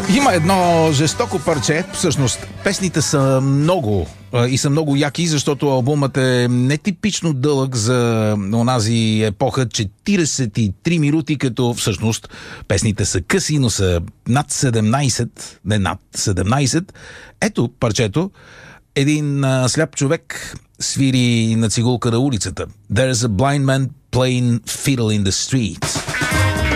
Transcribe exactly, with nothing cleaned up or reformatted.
Има едно жестоко парче, всъщност песните са много и са много яки, защото албумът е нетипично дълъг за онази епоха, четиридесет и три минути, като всъщност песните са къси, но са над седемнайсет, не над седемнайсет. Ето парчето, един а, сляп човек свири на цигулка на улицата. There's a blind man playing fiddle in the street.